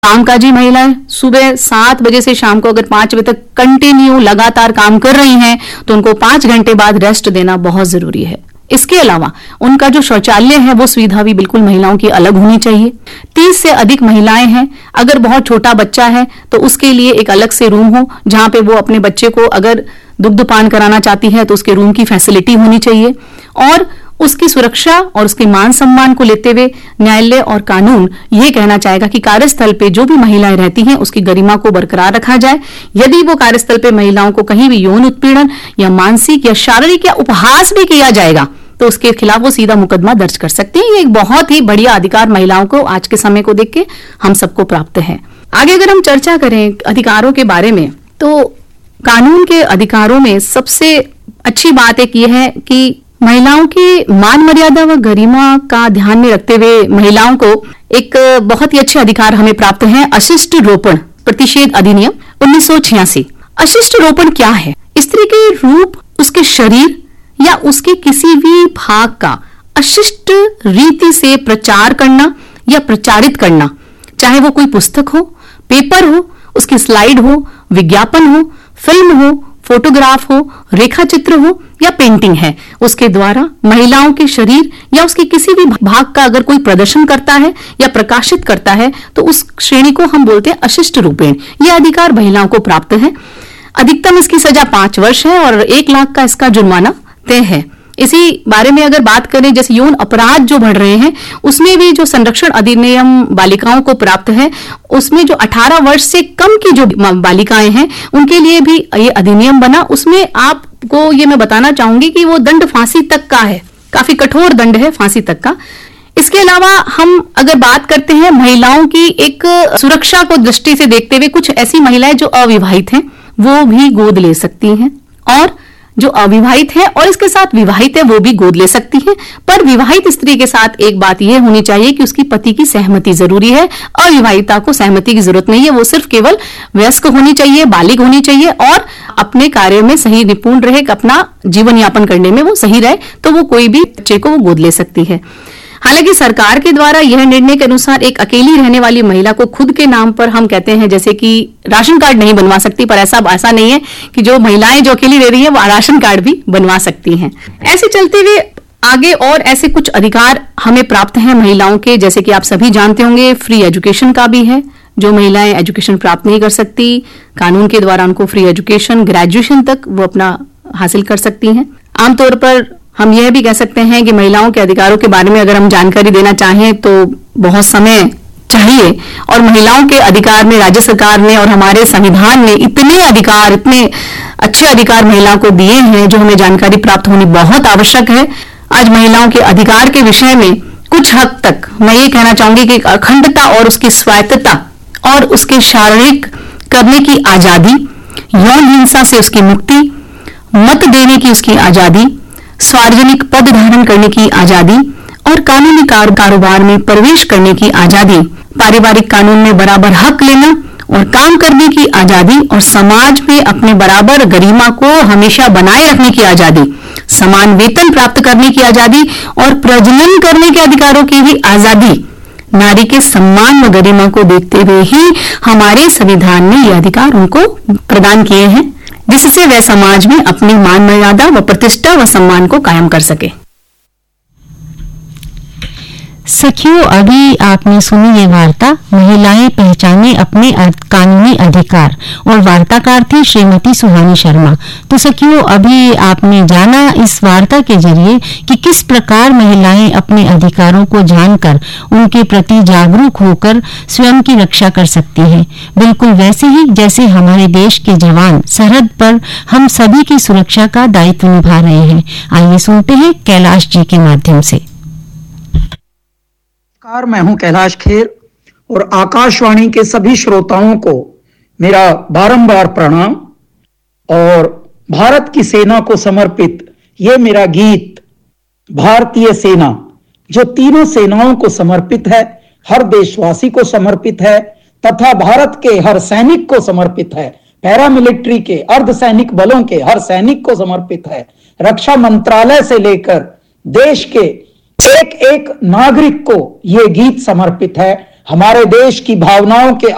कामकाजी महिलाएं सुबह 7 बजे से शाम को अगर 5 बजे तक कंटिन्यू लगातार काम कर रही हैं तो उनको 5 घंटे बाद रेस्ट देना बहुत जरूरी है। इसके अलावा उनका जो शौचालय है वो सुविधा भी बिल्कुल महिलाओं की अलग होनी चाहिए। 30 से अधिक महिलाएं हैं, अगर बहुत छोटा बच्चा है तो उसके लिए एक अलग से रूम हो जहां पे वो अपने बच्चे को अगर दुग्धपान कराना चाहती है तो उसके रूम की फैसिलिटी होनी चाहिए। और उसकी सुरक्षा और उसके मान सम्मान को लेते हुए न्यायालय और कानून ये कहना चाहेगा कि कार्यस्थल पे जो भी महिलाएं रहती हैं उसकी गरिमा को बरकरार रखा जाए। यदि वो कार्यस्थल पे महिलाओं को कहीं भी यौन उत्पीड़न या मानसिक या शारीरिक या उपहास भी किया जाएगा तो उसके खिलाफ वो सीधा मुकदमा दर्ज कर सकते हैं। ये एक बहुत ही बढ़िया अधिकार महिलाओं को आज के समय को देख के हम सबको प्राप्त है। आगे अगर हम चर्चा करें अधिकारों के बारे में तो कानून के अधिकारों में सबसे अच्छी बात एक ये है कि महिलाओं की मान मर्यादा व गरिमा का ध्यान में रखते हुए महिलाओं को एक बहुत ही अच्छे अधिकार हमें प्राप्त हैं। अशिष्ट रोपण प्रतिषेध अधिनियम 1986। अशिष्ट रोपण क्या है? स्त्री के रूप, उसके शरीर या उसके किसी भी भाग का अशिष्ट रीति से प्रचार करना या प्रचारित करना, चाहे वो कोई पुस्तक हो, पेपर हो, उसकी स्लाइड हो, विज्ञापन हो, फिल्म हो, फोटोग्राफ हो, रेखा चित्र हो या पेंटिंग है, उसके द्वारा महिलाओं के शरीर या उसके किसी भी भाग का अगर कोई प्रदर्शन करता है या प्रकाशित करता है तो उस श्रेणी को हम बोलते हैं अशिष्ट रूपेण। यह अधिकार महिलाओं को प्राप्त है। अधिकतम इसकी सजा 5 वर्ष है और 1 लाख का इसका जुर्माना तय है। इसी बारे में अगर बात करें, जैसे यौन अपराध जो बढ़ रहे हैं उसमें भी जो संरक्षण अधिनियम बालिकाओं को प्राप्त है, उसमें जो 18 वर्ष से कम की जो बालिकाएं हैं उनके लिए भी ये अधिनियम बना। उसमें आपको ये मैं बताना चाहूंगी कि वो दंड फांसी तक का है, काफी कठोर दंड है फांसी तक का। इसके अलावा हम अगर बात करते हैं महिलाओं की एक सुरक्षा को दृष्टि से देखते हुए, कुछ ऐसी महिलाएं जो अविवाहित हैं वो भी गोद ले सकती हैं और जो अविवाहित है और इसके साथ विवाहित है वो भी गोद ले सकती है। पर विवाहित स्त्री के साथ एक बात यह होनी चाहिए कि उसकी पति की सहमति जरूरी है। अविवाहिता को सहमति की जरूरत नहीं है, वो सिर्फ केवल वयस्क होनी चाहिए, बालिग होनी चाहिए और अपने कार्य में सही निपुण रहे, अपना जीवन यापन करने में वो सही रहे, तो वो कोई भी बच्चे को वो गोद ले सकती है। हालांकि सरकार के द्वारा यह निर्णय के अनुसार एक अकेली रहने वाली महिला को खुद के नाम पर हम कहते हैं जैसे कि राशन कार्ड नहीं बनवा सकती, पर ऐसा नहीं है कि जो महिलाएं जो अकेली रह रही है वो राशन कार्ड भी बनवा सकती हैं। ऐसे चलते हुए आगे और ऐसे कुछ अधिकार हमें प्राप्त हैं महिलाओं के, जैसे कि आप सभी जानते होंगे फ्री एजुकेशन का भी है। जो महिलाएं एजुकेशन प्राप्त नहीं कर सकती, कानून के द्वारा उनको फ्री एजुकेशन ग्रेजुएशन तक वो अपना हासिल कर सकती हैं। आमतौर पर हम यह भी कह सकते हैं कि महिलाओं के अधिकारों के बारे में अगर हम जानकारी देना चाहें तो बहुत समय चाहिए और महिलाओं के अधिकार में राज्य सरकार ने और हमारे संविधान ने इतने अधिकार, इतने अच्छे अधिकार महिलाओं को दिए हैं जो हमें जानकारी प्राप्त होनी बहुत आवश्यक है। आज महिलाओं के अधिकार के विषय में कुछ हद तक मैं ये कहना चाहूंगी कि अखंडता और उसकी स्वायत्तता और उसके शारीरिक करने की आजादी, यौन हिंसा से उसकी मुक्ति, मत देने की उसकी आजादी, सार्वजनिक पद धारण करने की आजादी और कानूनी कारोबार में प्रवेश करने की आजादी, पारिवारिक कानून में बराबर हक लेना और काम करने की आजादी और समाज में अपने बराबर गरिमा को हमेशा बनाए रखने की आजादी, समान वेतन प्राप्त करने की आजादी और प्रजनन करने के अधिकारों की भी आजादी, नारी के सम्मान व गरिमा को देखते हुए ही हमारे संविधान ने ये अधिकार उनको प्रदान किए हैं, जिससे वह समाज में अपनी मान मर्यादा व प्रतिष्ठा व सम्मान को कायम कर सके। सखियों, अभी आपने सुनी ये वार्ता महिलाएं पहचाने अपने कानूनी अधिकार और वार्ताकार थी श्रीमती सुहानी शर्मा। तो सखियों, अभी आपने जाना इस वार्ता के जरिए कि किस प्रकार महिलाएं अपने अधिकारों को जानकर उनके प्रति जागरूक होकर स्वयं की रक्षा कर सकती हैं, बिल्कुल वैसे ही जैसे हमारे देश के जवान सरहद पर हम सभी की सुरक्षा का दायित्व निभा रहे हैं। आइए सुनते हैं कैलाश जी के माध्यम से। मैं हूं कैलाश खेर और आकाशवाणी के सभी श्रोताओं को मेरा बारंबार प्रणाम और भारत की सेना को समर्पित ये मेरा गीत भारतीय सेना जो तीनों सेनाओं को समर्पित है, हर देशवासी को समर्पित है तथा भारत के हर सैनिक को समर्पित है, पैरामिलिट्री के अर्धसैनिक बलों के हर सैनिक को समर्पित है, रक्षा मंत्रालय से लेकर देश के एक एक नागरिक को यह गीत समर्पित है। हमारे देश की भावनाओं के